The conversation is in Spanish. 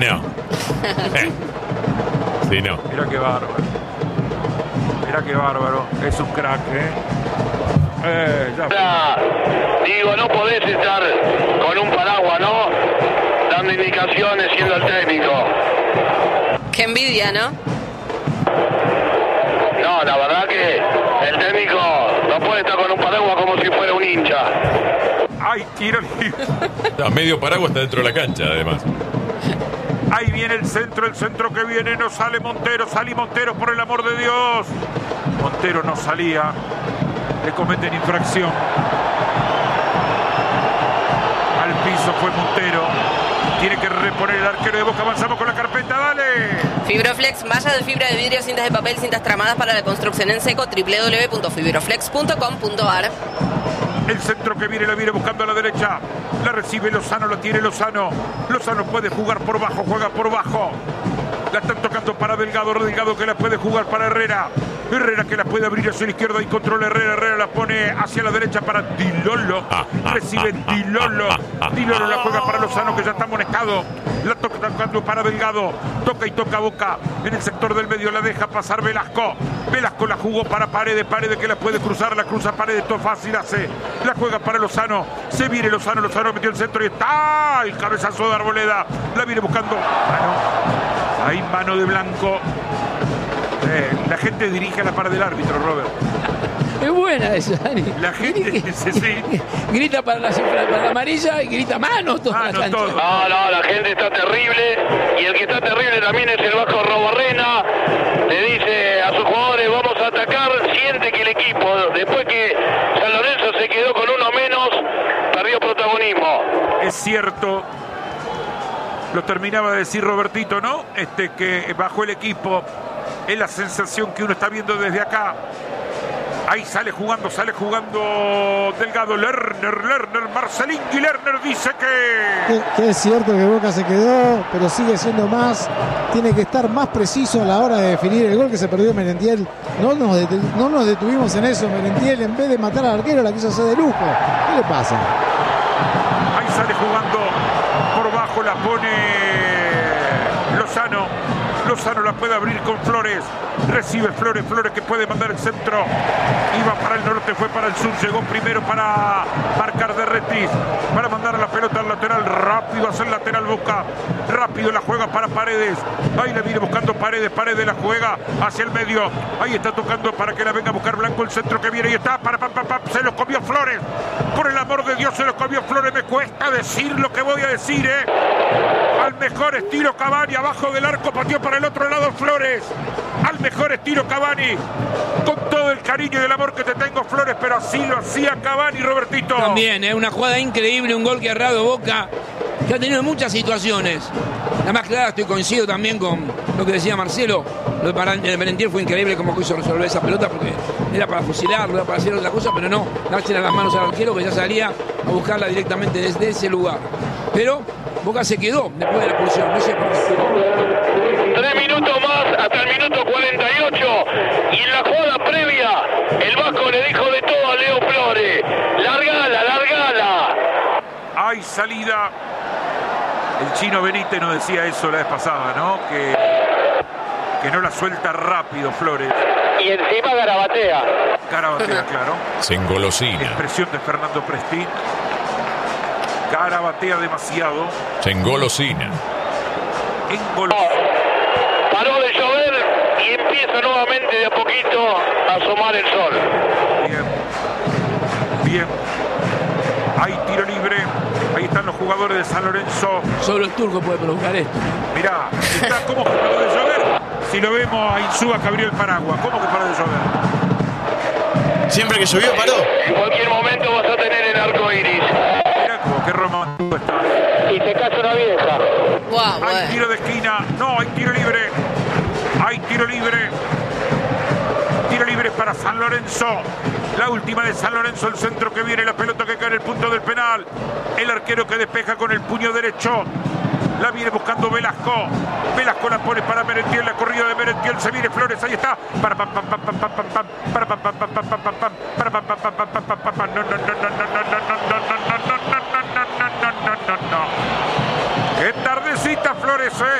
No. Sí, no. Mirá qué bárbaro. Mirá qué bárbaro. Es un crack, ya. Digo, no podés estar con un paraguas, ¿no? Dando indicaciones siendo el técnico. Qué envidia, ¿no? No, la verdad que el técnico no puede estar con un paraguas como si fuera un hincha. ¡Ay, tiro libre! No, medio paraguas está dentro de la cancha, además. Ahí viene el centro que viene, no sale Montero, salí Montero, por el amor de Dios. Montero no salía, le cometen infracción. Al piso fue Montero, tiene que reponer el arquero de Boca, avanzamos con la carpeta, dale. Fibroflex, malla de fibra de vidrio, cintas de papel, cintas tramadas para la construcción en seco, www.fibroflex.com.ar. El centro que viene, la viene buscando a la derecha. La recibe Lozano, la tiene Lozano. Lozano puede jugar por bajo, juega por bajo. La están tocando para Delgado, Delgado que la puede jugar para Herrera. Herrera que la puede abrir hacia la izquierda y controla Herrera. Herrera la pone hacia la derecha para Dilolo. Recibe Dilolo. Dilolo la juega para Lozano que ya está amonestado. La toca tocando para Delgado. Toca y toca Boca. En el sector del medio la deja pasar Velasco. Velasco la jugó para Paredes. Paredes que la puede cruzar. La cruza Paredes. Todo fácil hace. La juega para Lozano. Se viene Lozano. Lozano metió el centro y está el cabezazo de Arboleda. La viene buscando. Ahí mano de Blanco. La gente dirige a la par del árbitro, Robert. Es buena esa, Dani. La gente sí. Grita para la amarilla y grita manos toda la cancha. No, la gente está terrible. Y el que está terrible también es el Vasco Robarrena. Le dice a sus jugadores, vamos a atacar. Siente que el equipo, después que San Lorenzo se quedó con uno menos, perdió protagonismo. Es cierto. Lo terminaba de decir Robertito, ¿no? Que bajó el equipo. Es la sensación que uno está viendo desde acá. Ahí sale jugando Delgado, Lerner, Marcelín y Lerner dice que es cierto que Boca se quedó, pero sigue siendo más, tiene que estar más preciso a la hora de definir el gol que se perdió Merentiel. No nos detuvimos en eso. Merentiel, en vez de matar al arquero, la quiso hacer de lujo. ¿Qué le pasa? Ahí sale jugando por bajo, la pone Lozano. Lozano la puede abrir con Flores. Recibe Flores que puede mandar el centro. Iba para el norte, fue para el sur. Llegó primero para marcar de Retis. Para mandar la pelota al lateral. Rápido hacia el lateral Boca. Rápido la juega para Paredes. Ahí la viene buscando Paredes. Paredes la juega hacia el medio. Ahí está tocando para que la venga a buscar Blanco. El centro que viene y está. Se los comió Flores. Por el amor de Dios, se los comió Flores. Me cuesta decir lo que voy a decir, Al mejor estilo Cavani, abajo del arco, pateó para el otro lado Flores. Al mejor estilo Cavani, con todo el cariño y el amor que te tengo, Flores, pero así lo hacía Cavani, Robertito. También, una jugada increíble, un gol que ha errado Boca, que ha tenido muchas situaciones. La más clara, coincido también con lo que decía Marcelo. Lo de Merentiel fue increíble como quiso resolver esa pelota, porque era para fusilarlo, era para hacer otra cosa, pero no, dársela las manos al arquero que ya salía a buscarla directamente desde ese lugar. Pero Boca se quedó después de la expulsión, no sé por qué. 3 minutos más hasta el minuto 48 y en la jugada previa el Vasco le dijo de todo a Leo Flores: largala. Hay salida. El chino Benítez nos decía eso la vez pasada, ¿no? Que no la suelta rápido Flores. Y encima garabatea, claro. Se engolosina. Expresión de Fernando Prestín. Garabatea demasiado. Se engolosina. Paró de llover y empieza nuevamente de a poquito a asomar el sol. Bien. Hay tiro libre. Ahí están los jugadores de San Lorenzo. Solo el turco puede provocar esto. Mirá, está como que paró de llover. Si lo vemos a Insúa que abrió el paraguas. ¿Cómo que paró de llover? Siempre que llovió paró. En cualquier momento vas a tener el arco iris. Mirá como qué romántico está. Y te casa una vieja. Wow, Hay tiro de esquina. No, hay tiro libre. Hay tiro libre. Tiro libre para San Lorenzo. La última de San Lorenzo, el centro que viene, la pelota que cae en el punto del penal. El arquero que despeja con el puño derecho. La viene buscando Velasco. Velasco la pone para Merentiel. La corrida de Merentiel. Se viene Flores. Ahí está. No.